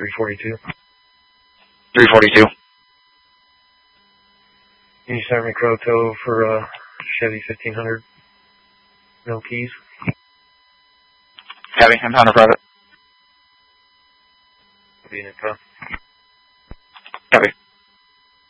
342. 342. Can you serve me Croto for Chevy 1500? No keys. Heavy, impound or private. Be in it,